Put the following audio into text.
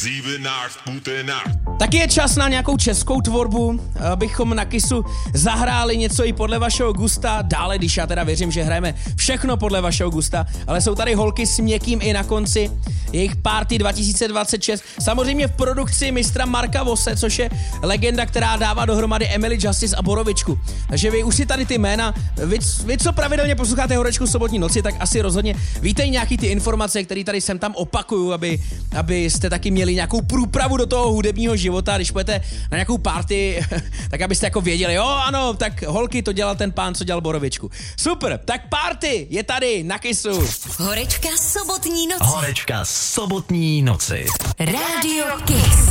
Taky je čas na nějakou českou tvorbu, abychom na Kissu zahráli něco i podle vašeho gusta. Dále, když já teda věřím, že hrajeme všechno podle vašeho gusta, ale jsou tady holky s měkkým i na konci. Jejich Party 2026, samozřejmě v produkci mistra Marka Vose, což je legenda, která dává dohromady Emily Justice a Borovičku. Takže vy už si tady ty jména, vy co pravidelně posloucháte Horečku sobotní noci, tak asi rozhodně víte nějaký ty informace, které tady sem tam opakuju, abyste taky měli nějakou průpravu do toho hudebního života, když půjdete na nějakou party, tak abyste jako věděli, jo ano, tak holky, to dělal ten pán, co dělal Borovičku. Super, tak Party je tady na Kissu. Horečka sobotní noci. Horečka sobotní noci. Rádio Kiss.